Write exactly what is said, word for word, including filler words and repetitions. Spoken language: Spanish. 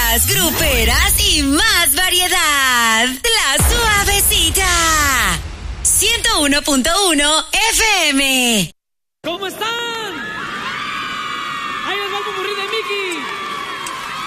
más gruperas y más variedad. La Suavecita. ciento uno punto uno F M. ¿Cómo están?